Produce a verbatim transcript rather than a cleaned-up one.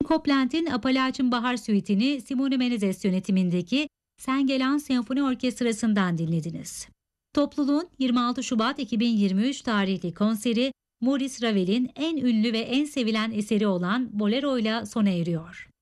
Copland'in Appalachian Bahar Suite'ini Simone Menezes yönetimindeki Sengelan Senfoni Orkestrası'ndan dinlediniz. Topluluğun yirmi altı Şubat iki bin yirmi üç tarihli konseri Maurice Ravel'in en ünlü ve en sevilen eseri olan Bolero ile sona eriyor.